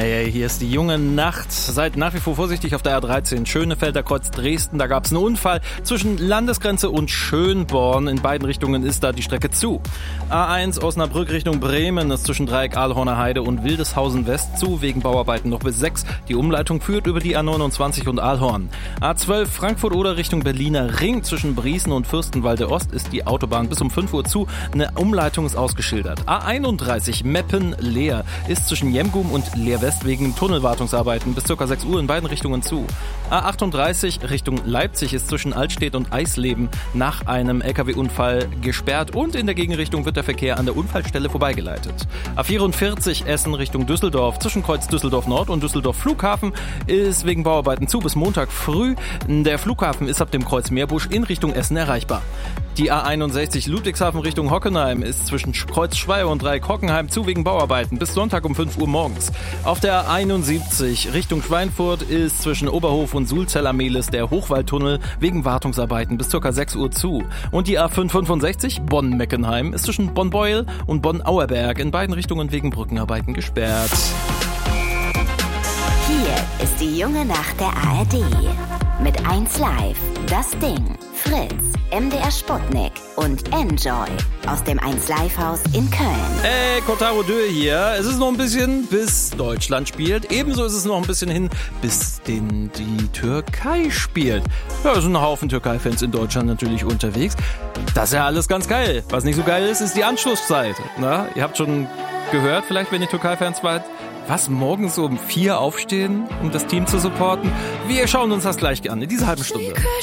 Hey, hier ist die junge Nacht. Seid nach wie vor vorsichtig auf der A13 Schönefelder Kreuz Dresden. Da gab es einen Unfall zwischen Landesgrenze und Schönborn. In beiden Richtungen ist da die Strecke zu. A1 Osnabrück Richtung Bremen ist zwischen Dreieck Ahlhorner Heide und Wildeshausen West zu, wegen Bauarbeiten noch bis 6. Die Umleitung führt über die A29 und Ahlhorn. A12 Frankfurt-Oder Richtung Berliner Ring zwischen Briesen und Fürstenwalde Ost ist die Autobahn bis um 5 Uhr zu. Eine Umleitung ist ausgeschildert. A31 Meppen-Leer ist zwischen Jemgum und Leer West wegen Tunnelwartungsarbeiten bis ca. 6 Uhr in beiden Richtungen zu. A38 Richtung Leipzig ist zwischen Altstedt und Eisleben nach einem LKW-Unfall gesperrt und in der Gegenrichtung wird der Verkehr an der Unfallstelle vorbeigeleitet. A44 Essen Richtung Düsseldorf zwischen Kreuz Düsseldorf Nord und Düsseldorf Flughafen ist wegen Bauarbeiten zu bis Montag früh. Der Flughafen ist ab dem Kreuz Meerbusch in Richtung Essen erreichbar. Die A61 Ludwigshafen Richtung Hockenheim ist zwischen Kreuz Schweier und Dreieck Hockenheim zu wegen Bauarbeiten bis Sonntag um 5 Uhr morgens. Auf der A71 Richtung Schweinfurt ist zwischen Oberhof und Sulzeller-Mehlis der Hochwaldtunnel wegen Wartungsarbeiten bis ca. 6 Uhr zu. Und die A565 Bonn-Meckenheim ist zwischen Bonn-Beuel und Bonn-Auerberg in beiden Richtungen wegen Brückenarbeiten gesperrt. Hier ist die junge Nacht der ARD. Mit 1 Live, das Ding, Fritz, MDR Sputnik und Enjoy aus dem 1 Live Haus in Köln. Hey, Kotaro Dö hier. Es ist noch ein bisschen, bis Deutschland spielt. Ebenso ist es noch ein bisschen hin, bis die Türkei spielt. Ja, es sind ein Haufen Türkei-Fans in Deutschland natürlich unterwegs. Das ist ja alles ganz geil. Was nicht so geil ist, ist die Anschlusszeit. Na, ihr habt schon gehört, vielleicht, wenn ihr Türkei-Fans seid, was, morgens um 4 aufstehen, um das Team zu supporten? Wir schauen uns das gleich an, in dieser halben Stunde.